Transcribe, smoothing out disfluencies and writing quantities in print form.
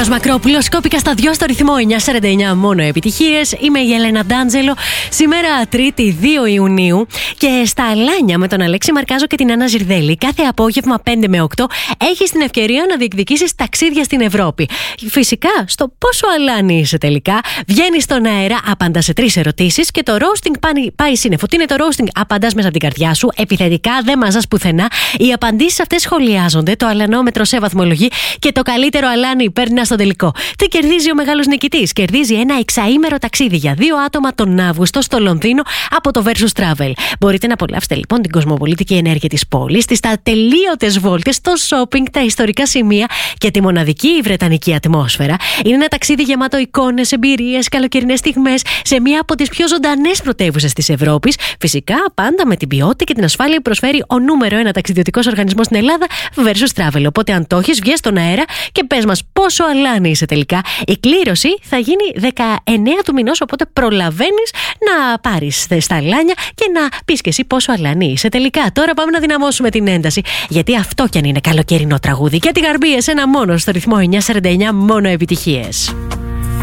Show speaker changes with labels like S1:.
S1: Νίκος Μακρόπουλος, κόπηκα στα 2 στο ρυθμό 949 μόνο επιτυχίες. Είμαι η Έλενα Ντάντζελο. Σήμερα Τρίτη 2 Ιουνίου και στα Αλάνια με τον Αλέξη Μαρκάζο και την Άννα Ζιρδέλη κάθε απόγευμα 5 με 8 έχεις την ευκαιρία να διεκδικήσεις ταξίδια στην Ευρώπη. Φυσικά στο πόσο αλάνι είσαι τελικά. Βγαίνεις στον αέρα, απαντάς σε 3 ερωτήσεις και το roasting πάει σύννεφο. Τι είναι το roasting? Απαντάς μέσα από την καρδιά σου, επιθετικά, δεν μαζάς πουθενά. Οι απαντήσεις αυτές σχολιάζονται, το αλανόμετρο σε βαθμολογεί και το καλύτερο αλάνι παίρνει στον τελικό. Τι κερδίζει ο μεγάλος νικητής? Κερδίζει ένα εξαήμερο ταξίδι για 2 άτομα τον Αύγουστο στο Λονδίνο από το Versus Travel. Μπορείτε να απολαύσετε λοιπόν την κοσμοπολιτική ενέργεια της πόλης, τις ατελείωτες βόλτες, το shopping, τα ιστορικά σημεία και τη μοναδική βρετανική ατμόσφαιρα. Είναι ένα ταξίδι γεμάτο εικόνες, εμπειρίες, καλοκαιρινές στιγμές σε μία από τις πιο ζωντανές πρωτεύουσες της Ευρώπης. Φυσικά πάντα με την ποιότητα και την ασφάλεια που προσφέρει ο νούμερο 1 ταξιδιωτικός οργανισμός στην Ελλάδα, Versus Travel. Οπότε αν το έχεις, βγες στον αέρα και πες μας πόσο αλάνι είσαι τελικά. Η κλήρωση θα γίνει 19 του μηνός, οπότε προλαβαίνεις να πάρεις στα αλάνια και να πεις και εσύ πόσο αλάνι είσαι τελικά. Τώρα πάμε να δυναμώσουμε την ένταση, γιατί αυτό κι αν είναι καλοκαιρινό τραγούδι. Και τη Γαρμπή, εσένα μόνο στο ρυθμό 949 μόνο επιτυχίες.